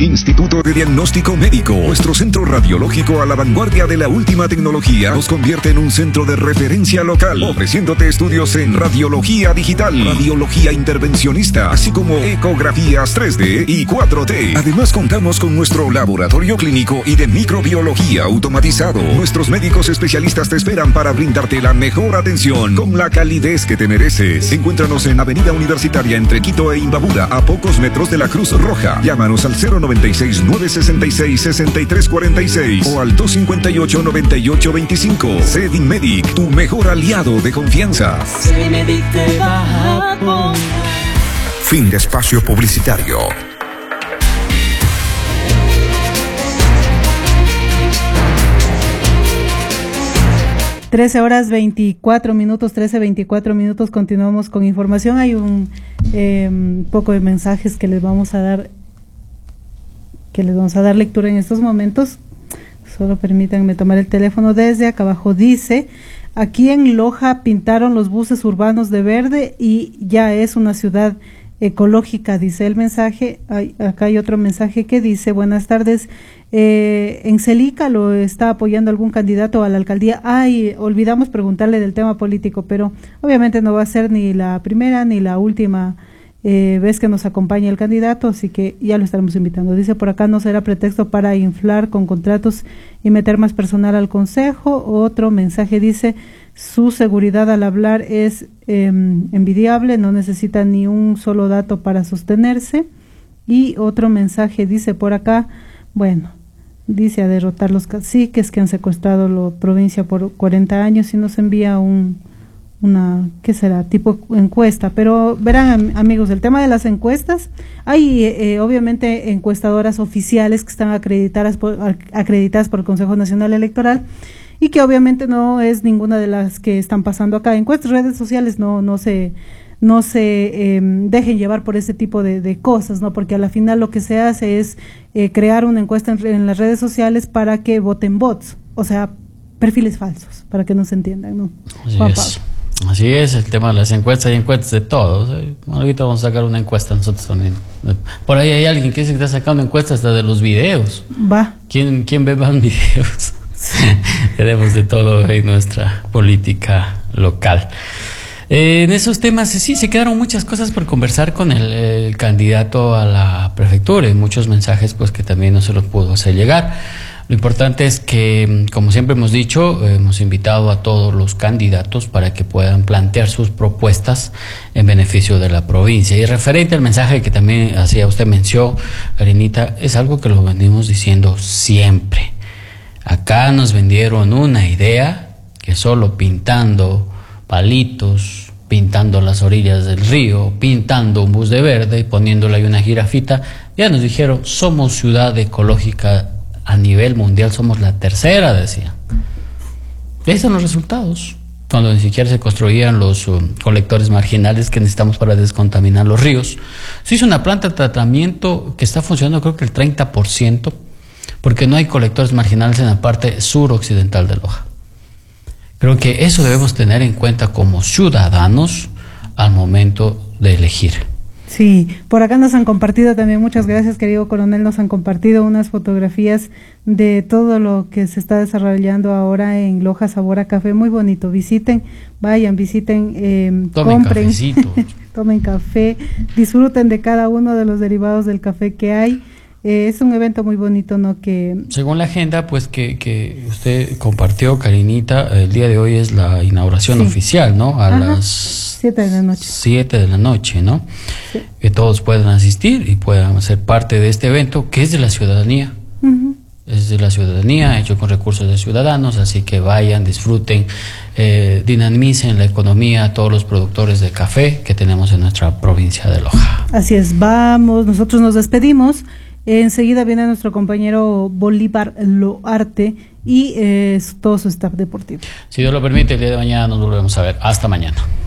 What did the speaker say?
Instituto de Diagnóstico Médico. Nuestro centro radiológico a la vanguardia de la última tecnología nos convierte en un centro de referencia local, ofreciéndote estudios en radiología digital, radiología intervencionista, así como ecografías 3D y 4D. Además, contamos con nuestro laboratorio clínico y de microbiología automatizado. Nuestros médicos especialistas te esperan para brindarte la mejor atención con la calidez que te mereces. Encuéntranos en Avenida Universitaria entre Quito e Imbabura, a pocos metros de la Cruz Roja. Llámanos al 096-966-6346 o al 258-9825. Sedimedic, tu mejor aliado de confianza. Sedimedic te va a poner. Fin de espacio publicitario. 13:24 minutos, continuamos con información. Hay un poco de mensajes que les vamos a dar lectura en estos momentos. Solo permítanme tomar el teléfono desde acá abajo. Dice: aquí en Loja pintaron los buses urbanos de verde y ya es una ciudad ecológica, dice el mensaje. Acá hay otro mensaje que dice: buenas tardes, en Celica lo está apoyando algún candidato a la alcaldía. Olvidamos preguntarle del tema político, pero obviamente no va a ser ni la primera ni la última vez que nos acompañe el candidato, así que ya lo estaremos invitando. Dice por acá: no será pretexto para inflar con contratos y meter más personal al consejo. Otro mensaje dice: su seguridad al hablar es envidiable, no necesita ni un solo dato para sostenerse. Y otro mensaje dice por acá: bueno, dice a derrotar los caciques que han secuestrado la provincia por 40 años, y nos envía una, ¿qué será? Tipo encuesta. Pero verán, amigos, el tema de las encuestas, hay obviamente encuestadoras oficiales que están acreditadas por el Consejo Nacional Electoral, y que obviamente no es ninguna de las que están pasando acá. Encuestas, redes sociales, no se dejen llevar por ese tipo de cosas, ¿no? Porque a la final lo que se hace es crear una encuesta en las redes sociales para que voten bots, o sea, perfiles falsos, para que no se entiendan, ¿no? Así es el tema de las encuestas. Hay encuestas de todos. Ahorita vamos a sacar una encuesta nosotros también. Por ahí hay alguien que dice que está sacando encuestas hasta de los videos. Va. ¿Quién ve más videos? Tenemos de todo en nuestra política local. En esos temas sí se quedaron muchas cosas por conversar con el candidato a la prefectura, y muchos mensajes pues que también no se los pudo hacer llegar. Lo importante es que, como siempre hemos dicho, hemos invitado a todos los candidatos para que puedan plantear sus propuestas en beneficio de la provincia. Y referente al mensaje que también hacía usted mención, Karinita, es algo que lo venimos diciendo siempre. Acá nos vendieron una idea que solo pintando palitos, pintando las orillas del río, pintando un bus de verde y poniéndole ahí una jirafita, ya nos dijeron: somos ciudad ecológica a nivel mundial, somos la tercera, decían. Y ahí están los resultados, cuando ni siquiera se construían los colectores marginales que necesitamos para descontaminar los ríos. Se hizo una planta de tratamiento que está funcionando creo que el 30%, porque no hay colectores marginales en la parte suroccidental de Loja. Creo que eso debemos tener en cuenta como ciudadanos al momento de elegir. Sí, por acá nos han compartido también, muchas gracias querido coronel, nos han compartido unas fotografías de todo lo que se está desarrollando ahora en Loja Sabor a Café. Muy bonito, visiten, tomen compren, tomen café, disfruten de cada uno de los derivados del café que hay. Es un evento muy bonito, ¿no? Que según la agenda, pues que usted compartió, Karinita, el día de hoy es la inauguración oficial, ¿no? A las 7 de la noche. 7 de la noche, ¿no? Sí. Que todos puedan asistir y puedan ser parte de este evento que es de la ciudadanía. Es de la ciudadanía, hecho con recursos de ciudadanos, así que vayan, disfruten, dinamicen la economía a todos los productores de café que tenemos en nuestra provincia de Loja. Así es, vamos, nosotros nos despedimos. Enseguida viene nuestro compañero Bolívar Loarte y todo su staff deportivo. Si Dios lo permite, el día de mañana nos volvemos a ver. Hasta mañana.